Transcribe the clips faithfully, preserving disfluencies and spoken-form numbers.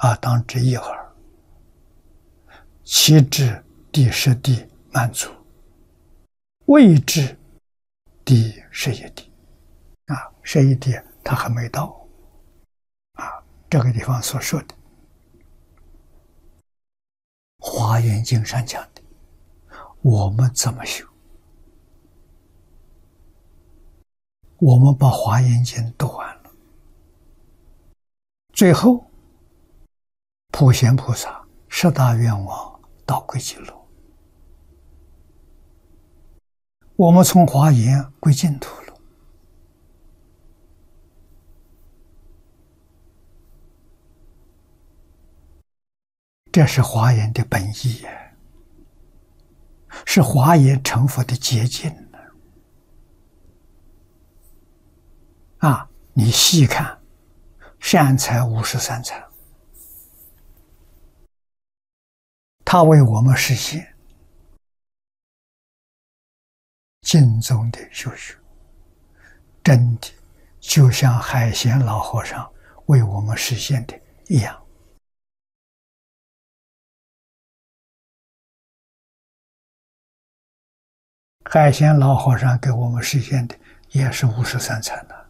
啊，当知一耳，其至第十地满足，未至第十一地。啊，十一地他还没到。啊，这个地方所说的《华严经》上讲的，我们怎么修？我们把《华严经》读完了，最后普贤菩萨十大愿望到归极乐，我们从华严归净土了。这是华严的本意呀，是华严成佛的捷径。啊，你细看善财五十三参，他为我们实现净宗的修学，真的就像海贤老和尚为我们实现的一样。海贤老和尚给我们实现的也是五十三参的。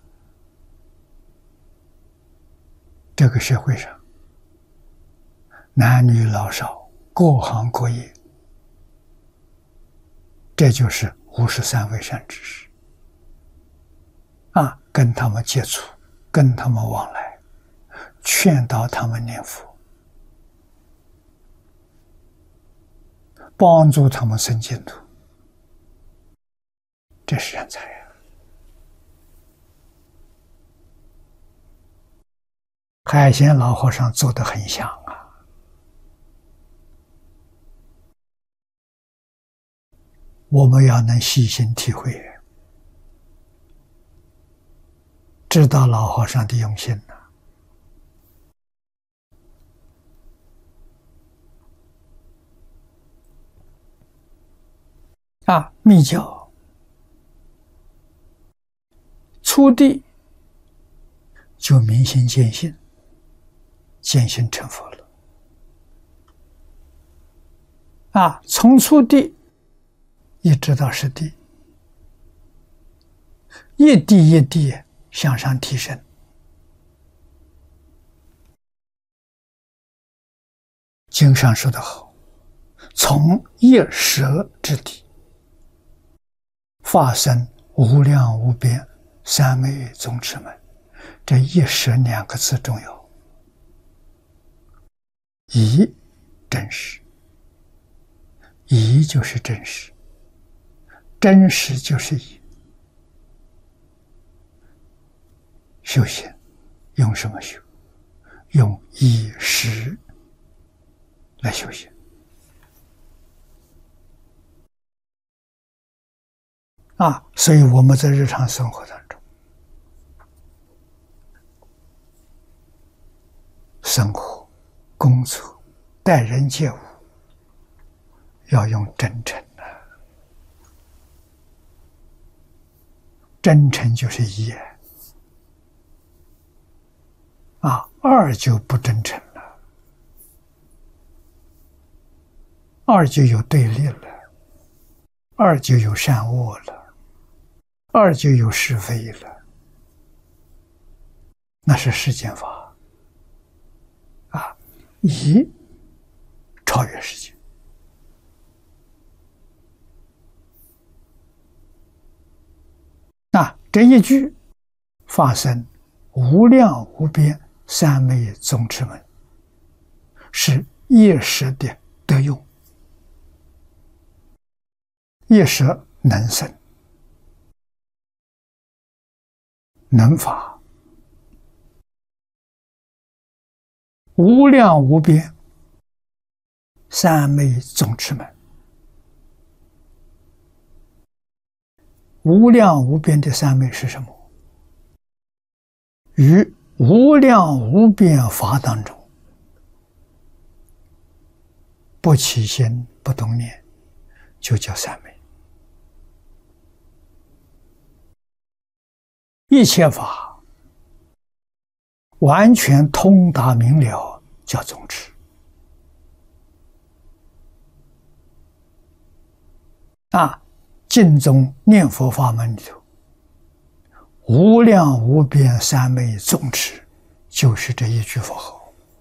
这个社会上，男女老少，各行各业，这就是五十三位善知识。啊，跟他们接触，跟他们往来，劝导他们念佛，帮助他们生净土，这是人才啊！海贤老和尚做得很像啊。我们要能细心体会，知道老和尚的用心了。啊，密教初地就明心见性，见性成佛了。啊，从初地一直到十地，一地一地向上提升。经上说得好，从一舌之地发生无量无边三昧宗持门。这一舌两个字重要，一真实，一就是真实，真实就是一。修行用什么修？用一实来修行。啊，所以我们在日常生活当中，生活、工作、待人接物，要用真诚的。真诚就是一啊，二就不真诚了，二就有对立了，二就有善恶了，二就有是非了，那是世间法。啊，一超越世界。那这一句发生无量无边三昧宗持门，是一时的得用，一时能生能发，无量无边三昧宗持门。无量无边的三昧是什么？于无量无边法当中，不起心不动念，就叫三昧。一切法完全通达明了， 叫总持。啊，净宗念佛法门里头，无量无边三昧总持，就是这一句佛号。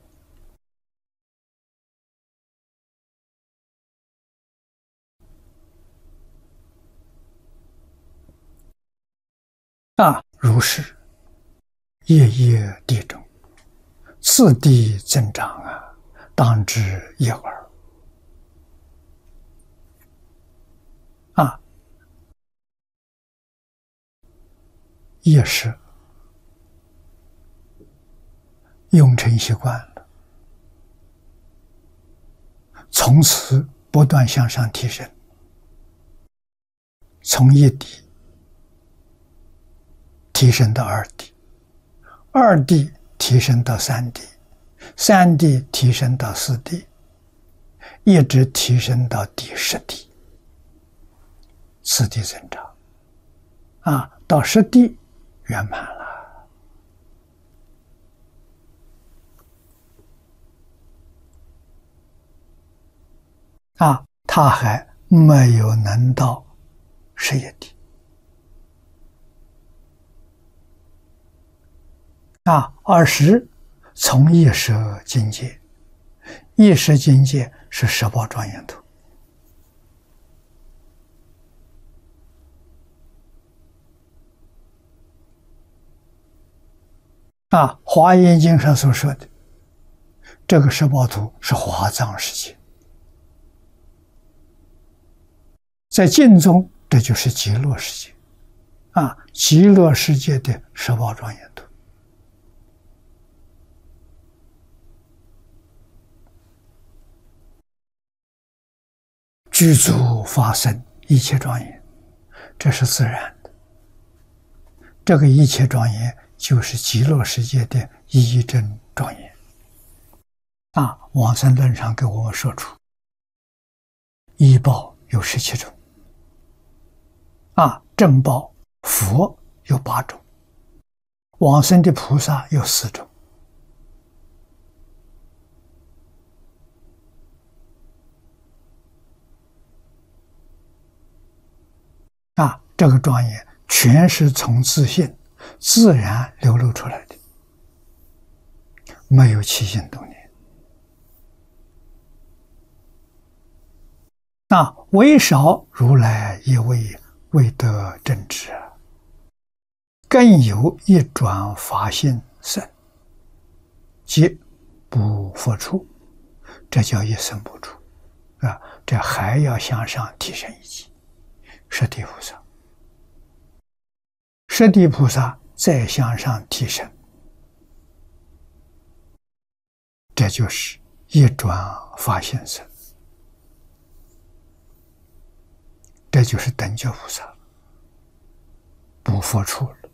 啊，如是夜夜地中，次第增长啊，当知一耳。啊，夜是用成习惯了，从此不断向上提升，从一地提升到二地，二地提升到三地，三地提升到四地，一直提升到第十地，次第增长，啊，到十地圆满了。啊，他还没有能到十一地。啊，二十从意识境界，意识境界是十宝庄严图。啊，华严经上所说的这个十宝图是华藏世界，在净宗这就是极乐世界。啊，极乐世界的十宝庄严图。具足法身一切庄严，这是自然的。这个一切庄严就是极乐世界的一真庄严。啊，往生论上给我们说出，依报有十七种，啊，正报佛有八种，往生的菩萨有四种。啊，这个庄严全是从自信自然流露出来的，没有起心动念。那唯少如来一位未得正知，更有一转法性生，即不复处，这叫一生不处啊！这还要向上提升一级。十地菩萨，十地菩萨再向上提升，这就是一转法性生，这就是等觉菩萨，不复处了，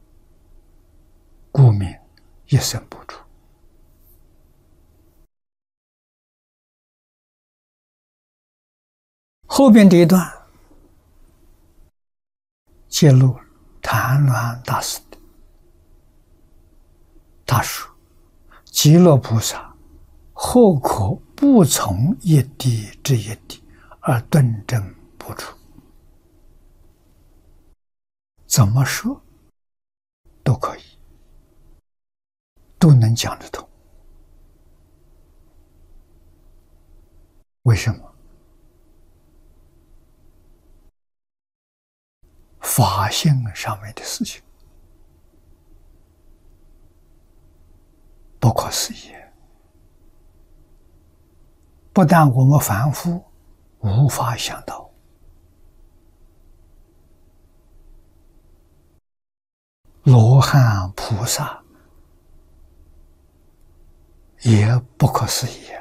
故名一生不处。后边这一段揭露谭鸾大师的，他说极乐菩萨后可不从一地至一地而顿证不出，怎么说都可以，都能讲得通。为什么？法性上面的事情不可思议，不但我们凡夫无法想到，罗汉菩萨也不可思议。